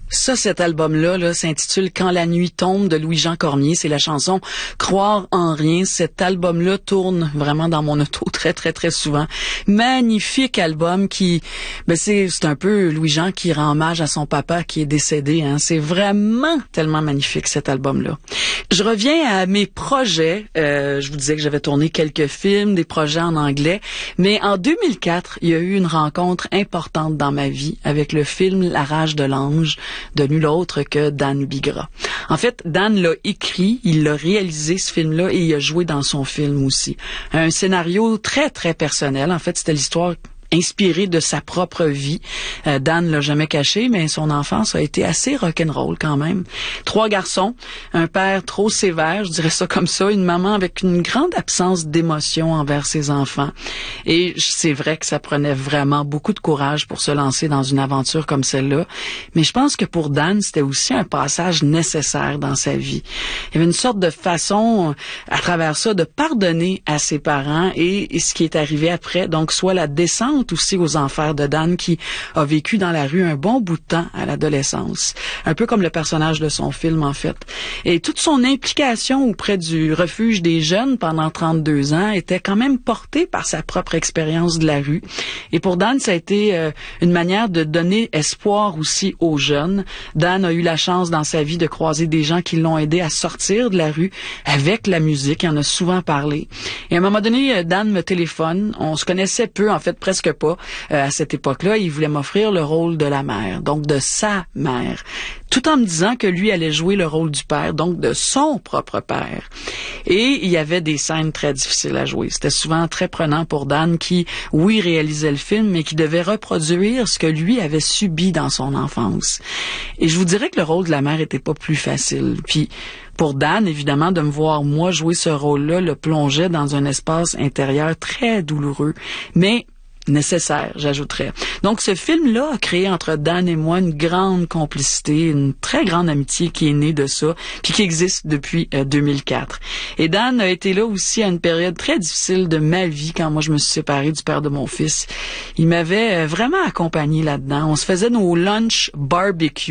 Ça, cet album-là, s'intitule Quand la nuit tombe de Louis-Jean Cormier. C'est la chanson Croire en rien. Cet album-là tourne vraiment dans mon auto très, très, très souvent. Magnifique album qui, c'est un peu Louis-Jean qui rend hommage à son papa qui est décédé, hein. C'est vraiment tellement magnifique, cet album-là. Je reviens à mes projets. Je vous disais que j'avais tourné quelques films, des projets en anglais. Mais en 2004, il y a eu une rencontre importante dans ma vie avec le film La Rage de l'Ange de nul autre que Dan Bigra. En fait, Dan l'a écrit, il l'a réalisé ce film-là et il a joué dans son film aussi. Un scénario très, très personnel. En fait, c'était l'histoire inspiré de sa propre vie. Dan l'a jamais caché, mais son enfance a été assez rock'n'roll quand même. 3 garçons, un père trop sévère, je dirais ça comme ça, une maman avec une grande absence d'émotion envers ses enfants. Et c'est vrai que ça prenait vraiment beaucoup de courage pour se lancer dans une aventure comme celle-là. Mais je pense que pour Dan, c'était aussi un passage nécessaire dans sa vie. Il y avait une sorte de façon, à travers ça, de pardonner à ses parents et ce qui est arrivé après. Donc, soit la descente aussi aux enfers de Dan qui a vécu dans la rue un bon bout de temps à l'adolescence. Un peu comme le personnage de son film, en fait. Et toute son implication auprès du refuge des jeunes pendant 32 ans était quand même portée par sa propre expérience de la rue. Et pour Dan, ça a été une manière de donner espoir aussi aux jeunes. Dan a eu la chance dans sa vie de croiser des gens qui l'ont aidé à sortir de la rue avec la musique. Il en a souvent parlé. Et à un moment donné, Dan me téléphone. On se connaissait peu, en fait, presque pas. À cette époque-là, il voulait m'offrir le rôle de la mère, donc de sa mère, tout en me disant que lui allait jouer le rôle du père, donc de son propre père. Et il y avait des scènes très difficiles à jouer. C'était souvent très prenant pour Dan qui, oui, réalisait le film, mais qui devait reproduire ce que lui avait subi dans son enfance. Et je vous dirais que le rôle de la mère était pas plus facile. Puis, pour Dan, évidemment, de me voir, moi, jouer ce rôle-là, le plongeait dans un espace intérieur très douloureux. Mais nécessaire, j'ajouterais. Donc, ce film-là a créé entre Dan et moi une grande complicité, une très grande amitié qui est née de ça, puis qui existe depuis 2004. Et Dan a été là aussi à une période très difficile de ma vie, quand moi je me suis séparée du père de mon fils. Il m'avait vraiment accompagné là-dedans. On se faisait nos lunch barbecue.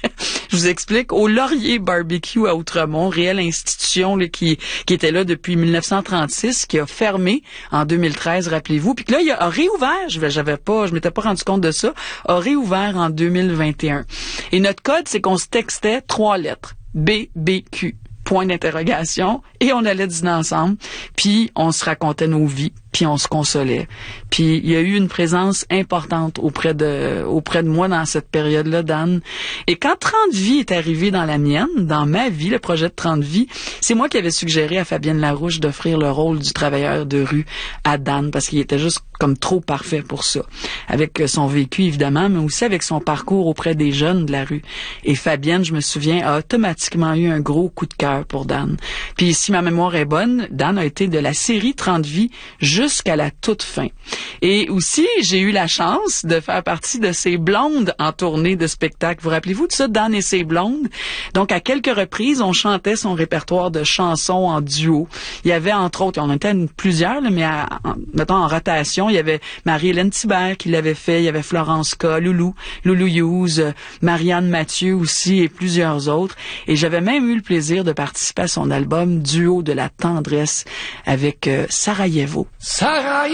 Je vous explique, au Laurier Barbecue à Outremont, réelle institution là, qui était là depuis 1936, qui a fermé en 2013, rappelez-vous, puis que là, il a réouvert, je m'étais pas rendu compte de ça, a réouvert en 2021. Et notre code, c'est qu'on se textait 3 lettres, BBQ, point d'interrogation, et on allait dîner ensemble, puis on se racontait nos vies, puis on se consolait. Puis il y a eu une présence importante auprès de moi dans cette période-là, Dan. Et quand 30 vies est arrivé dans la mienne, dans ma vie, le projet de 30 vies, c'est moi qui avais suggéré à Fabienne Larouche d'offrir le rôle du travailleur de rue à Dan, parce qu'il était juste comme trop parfait pour ça. Avec son vécu, évidemment, mais aussi avec son parcours auprès des jeunes de la rue. Et Fabienne, je me souviens, a automatiquement eu un gros coup de cœur pour Dan. Puis si ma mémoire est bonne, Dan a été de la série 30 vies jusqu'à la toute fin. Et aussi, j'ai eu la chance de faire partie de ces blondes en tournée de spectacle. Vous rappelez-vous de ça, Dan et ses blondes? Donc, à quelques reprises, on chantait son répertoire de chansons en duo. Il y avait, entre autres, on était plusieurs, là, mais mettons en rotation, il y avait Marie-Hélène Thibert qui l'avait fait, il y avait Florence K, Loulou Hughes, Marianne Mathieu aussi et plusieurs autres. Et j'avais même eu le plaisir de participer à son album Duo de la tendresse avec Sarajevo.